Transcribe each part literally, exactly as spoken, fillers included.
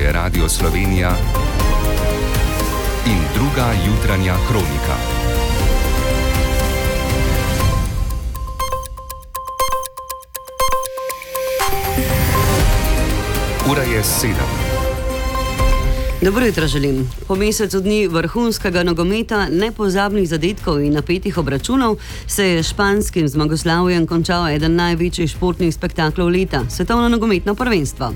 je Radio Slovenija in druga jutranja kronika. Ura je sedem. Dobro jutro želim. Po mesecu dni vrhunskega nogometa, nepozabnih zadetkov in napetih obračunov se je španskim zmagoslavjem končal eden največjih športnih spektaklov leta, svetovno nogometno prvenstvo.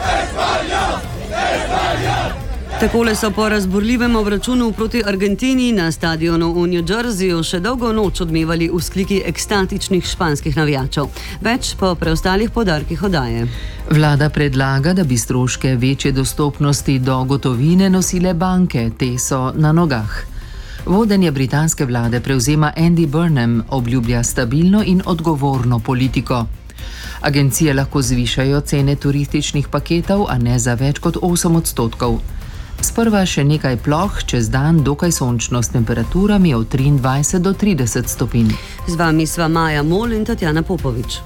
Takole so po razburljivem obračunu proti Argentini na stadionu v New Jerseyju še dolgo noč odmevali vzkliki ekstatičnih španskih navijačev. Več po preostalih podarkih oddaje. Vlada predlaga, da bi stroške večje dostopnosti do gotovine nosile banke, te so na nogah. Vodenje britanske vlade prevzema Andy Burnham, obljublja stabilno in odgovorno politiko. Agencije lahko zvišajo cene turističnih paketov, a ne za več kot osem odstotkov. Sprva še nekaj ploh, čez dan dokaj sončno s temperaturami od triindvajset do trideset stopinj. Z vami sva Maja Mol in Tatjana Popovič.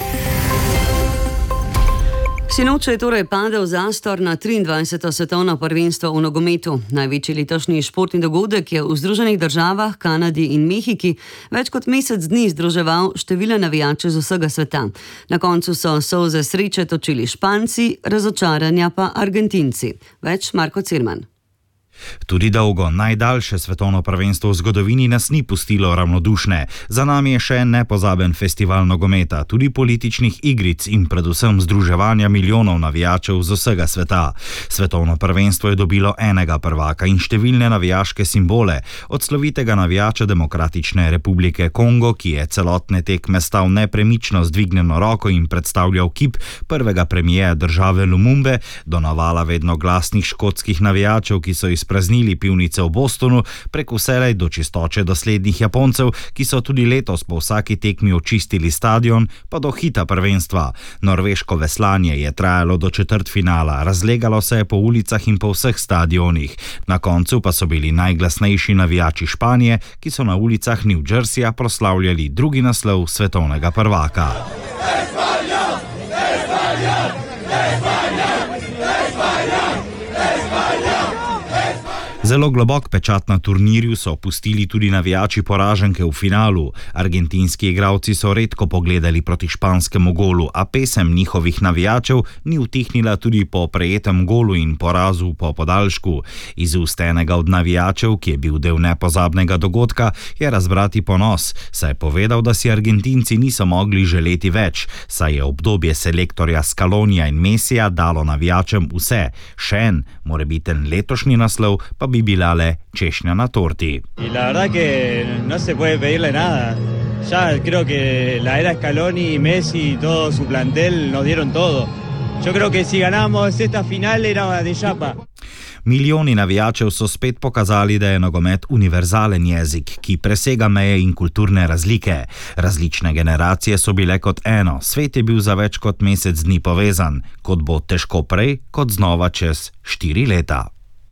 Sinoči je torej padel zastor na triindvajseto svetovno prvenstvo v nogometu. Največji letošnji športni dogodek je v Združenih državah, Kanadi in Mehiki več kot mesec dni združeval številne navijače z vsega sveta. Na koncu so solze sreče točili Španci, razočaranja pa Argentinci. Več Marko Cirman. Tudi dolgo, najdaljše svetovno prvenstvo v zgodovini nas ni pustilo ravnodušne. Za nami je še nepozaben festival nogometa, tudi političnih igric in predvsem združevanja milijonov navijačev z vsega sveta. Svetovno prvenstvo je dobilo enega prvaka in številne navijaške simbole, od slovitega navijača Demokratične republike Kongo, ki je celotne tekme stal nepremično z dvignjeno roko in predstavljal kip prvega premijeja države Lumumbe, do navala vedno glasnih škotskih navijačev, ki so iz praznili pivnice v Bostonu, prek vselej do čistoče doslednih Japoncev, ki so tudi letos po vsaki tekmi očistili stadion, pa do hita prvenstva. Norveško veslanje je trajalo do četrtfinala, razlegalo se je po ulicah in po vseh stadionih. Na koncu pa so bili najglasnejši navijači Španije, ki so na ulicah New Jerseyja proslavljali drugi naslov svetovnega prvaka. Espanja! Espanja! Espanja! Espanja! Zelo globok pečat na turnirju so pustili tudi navijači poraženke v finalu. Argentinski igralci so redko pogledali proti španskemu golu, a pesem njihovih navijačev ni utihnila tudi po prejetem golu in porazu po podaljšku. Iz ust enega od navijačev, ki je bil del nepozabnega dogodka, je razbrati ponos, saj je povedal, da si Argentinci niso mogli želeti več, saj je obdobje selektorja Scalonija in Messija dalo navijačem vse. Še en, morebiten letošnji naslov, pa bi bila le češnja na torti. Y la verdad que no se puede pedirle nada. Ya creo que la era Scaloni, Messi y todo su plantel nos dieron todo. Yo creo que si ganamos esta final era de chapa. Milijoni navijačev so spet pokazali, da je nogomet univerzalen jezik, ki presega meje in kulturne razlike. Različne generacije so bile kot eno, svet je bil za več kot mesec dni povezan, kot bo težko prej, kot znova čez štiri leta.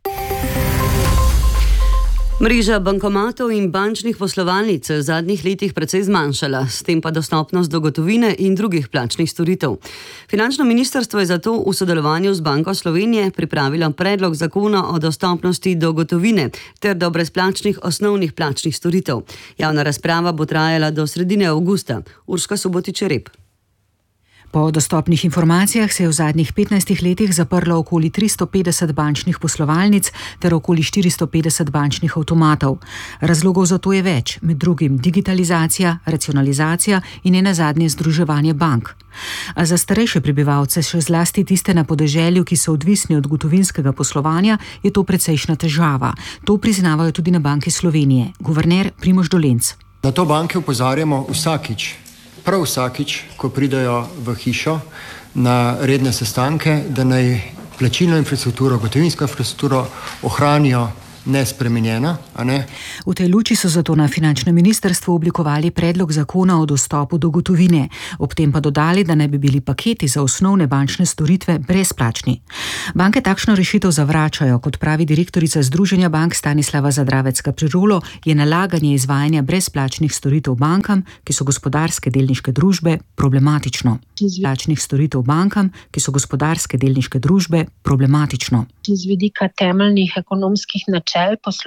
Mreža bankomatov in bančnih poslovalnic se je v zadnjih letih precej zmanjšala, s tem pa dostopnost do gotovine in drugih plačnih storitev. Finančno ministrstvo je zato v sodelovanju z Banko Slovenije pripravilo predlog zakona o dostopnosti do gotovine ter do brezplačnih osnovnih plačnih storitev. Javna razprava bo trajala do sredine avgusta. Urška Subotič-Rep. Po dostopnih informacijah se je v zadnjih petnajstih letih zaprlo okoli tristo petdeset bančnih poslovalnic ter okoli štiristo petdeset bančnih avtomatov. Razlogov za to je več, med drugim digitalizacija, racionalizacija in nenazadnje združevanje bank. A za starejše prebivalce, še zlasti tiste na podeželju, ki so odvisni od gotovinskega poslovanja, je to precejšnja težava. To priznavajo tudi na Banki Slovenije. Guverner Primož Dolenc. Na to banke opozarjamo vsakič. Prav vsakič, ko pridajo v hišo na redne sestanke, da naj plačilno infrastrukturo, gotovinsko infrastrukturo ohranijo nespremenjena. A ne? V tej luči so zato na finančnem ministrstvu oblikovali predlog zakona o dostopu do gotovine. Ob tem pa dodali, da ne bi bili paketi za osnovne bančne storitve brezplačni. Banke takšno rešitev zavračajo. Kot pravi direktorica Združenja bank Stanislava Zadravecka-Pirulo, je nalaganje izvajanja brezplačnih storitev bankam, ki so gospodarske delniške družbe, problematično. Brezplačnih storitev bankam, ki so gospodarske delniške družbe, problematično. Z vidika temeljnih ekonomskih načel poslovanja